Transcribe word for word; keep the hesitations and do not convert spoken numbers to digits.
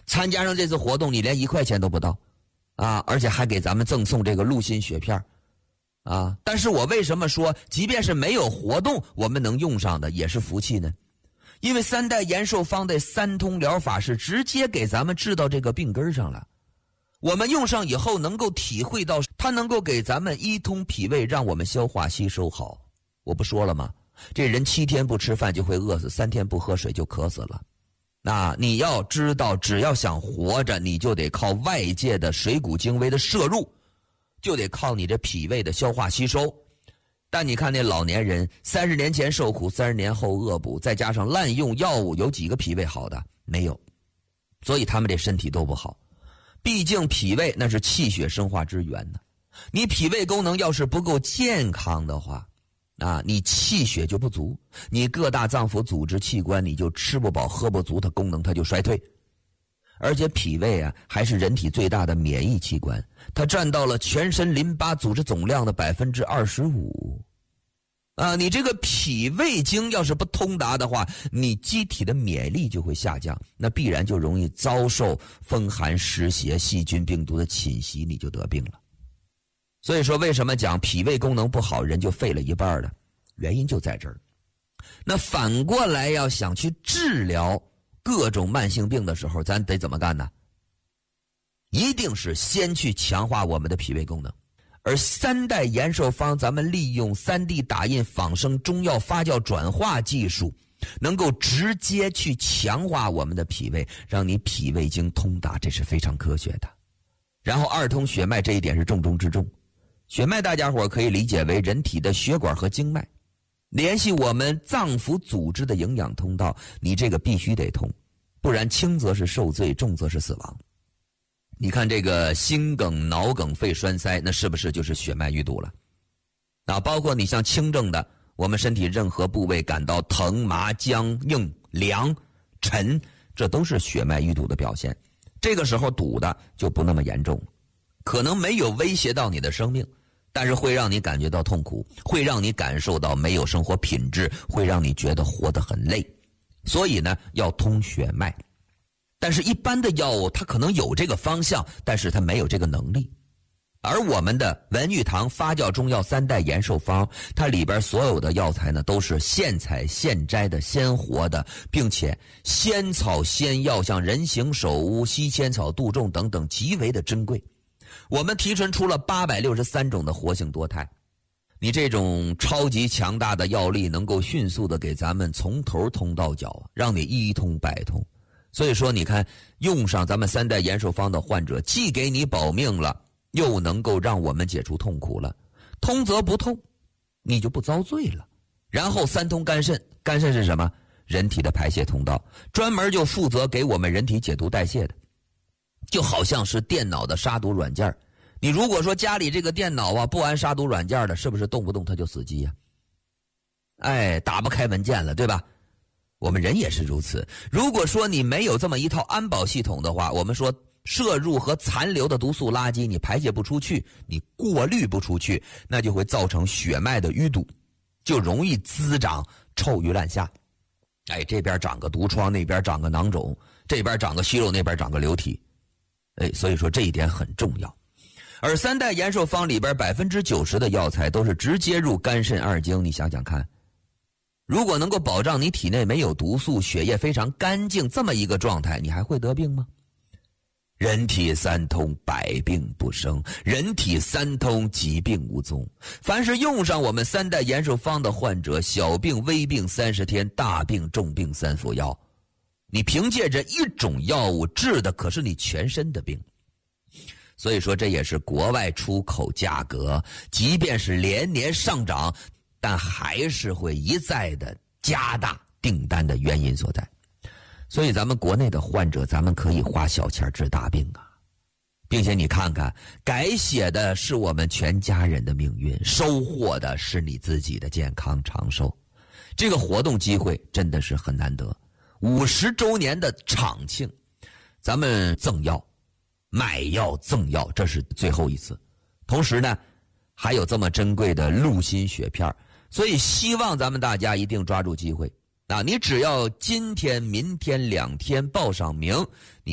参加上这次活动，你连一块钱都不到啊，而且还给咱们赠送这个鹿心血片啊。但是我为什么说即便是没有活动我们能用上的也是福气呢？因为三代延寿方的三通疗法是直接给咱们治到这个病根上了，我们用上以后能够体会到它能够给咱们一通脾胃，让我们消化吸收好。我不说了吗？这人七天不吃饭就会饿死，三天不喝水就渴死了。那你要知道，只要想活着，你就得靠外界的水谷精微的摄入，就得靠你这脾胃的消化吸收。但你看那老年人，三十年前受苦，三十年后恶补，再加上滥用药物，有几个脾胃好的？没有，所以他们这身体都不好。毕竟脾胃那是气血生化之源呢，你脾胃功能要是不够健康的话，啊，你气血就不足，你各大脏腑组织器官你就吃不饱喝不足，它功能它就衰退。而且脾胃啊还是人体最大的免疫器官，它占到了全身淋巴组织总量的 百分之二十五。 啊，你这个脾胃经要是不通达的话，你机体的免疫力就会下降，那必然就容易遭受风寒湿邪细菌病毒的侵袭，你就得病了。所以说为什么讲脾胃功能不好人就废了一半的原因就在这儿。那反过来要想去治疗各种慢性病的时候，咱得怎么干呢？一定是先去强化我们的脾胃功能。而三代延寿方咱们利用 三 D 打印仿生中药发酵转化技术，能够直接去强化我们的脾胃，让你脾胃经通达，这是非常科学的。然后二通血脉这一点是重中之重。血脉大家伙可以理解为人体的血管和经脉，联系我们脏腑组织的营养通道，你这个必须得通，不然轻则是受罪，重则是死亡。你看这个心梗、脑梗、肺栓塞，那是不是就是血脉淤堵了？啊，包括你像轻症的，我们身体任何部位感到疼、麻、僵、硬、凉、沉，这都是血脉淤堵的表现。这个时候堵的就不那么严重，可能没有威胁到你的生命，但是会让你感觉到痛苦，会让你感受到没有生活品质，会让你觉得活得很累。所以呢，要通血脉。但是一般的药物它可能有这个方向，但是它没有这个能力。而我们的文玉堂发酵中药三代延寿方，它里边所有的药材呢都是现采现摘的鲜活的，并且仙草仙药像人形首乌、西仙草、杜仲等等极为的珍贵。我们提纯出了八百六十三种的活性多肽，你这种超级强大的药力能够迅速的给咱们从头通到脚，让你一通百通。所以说你看，用上咱们三代延寿方的患者，既给你保命了，又能够让我们解除痛苦了。通则不痛，你就不遭罪了。然后三通肝肾，肝肾是什么？人体的排泄通道，专门就负责给我们人体解毒代谢的，就好像是电脑的杀毒软件。你如果说家里这个电脑啊不安杀毒软件的，是不是动不动它就死机呀、啊？哎，打不开文件了，对吧？我们人也是如此。如果说你没有这么一套安保系统的话，我们说摄入和残留的毒素垃圾你排泄不出去，你过滤不出去，那就会造成血脉的淤堵，就容易滋长臭鱼烂虾。哎，这边长个毒疮，那边长个囊肿，这边长个息肉，那边长个瘤体。哎，所以说这一点很重要。而三代延寿方里边 百分之九十 的药材都是直接入肝肾二经，你想想看，如果能够保障你体内没有毒素，血液非常干净，这么一个状态，你还会得病吗？人体三通，百病不生；人体三通，疾病无踪。凡是用上我们三代延寿方的患者，小病微病三十天，大病重病三服药。你凭借着一种药物治的可是你全身的病。所以说这也是国外出口价格即便是连年上涨，但还是会一再的加大订单的原因所在。所以咱们国内的患者，咱们可以花小钱治大病啊，并且你看看，改写的是我们全家人的命运，收获的是你自己的健康长寿。这个活动机会真的是很难得，五十周年的场庆，咱们赠药、买药赠药，这是最后一次。同时呢，还有这么珍贵的鹿心血片，所以希望咱们大家一定抓住机会啊！你只要今天、明天两天报上名，你